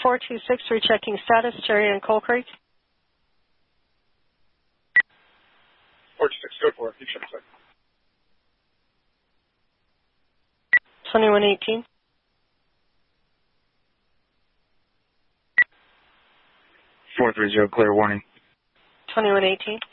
426, rechecking status, Cherry and Coal Creek. 426, go for it. You check it. 2118. 430, clear warning. 2118.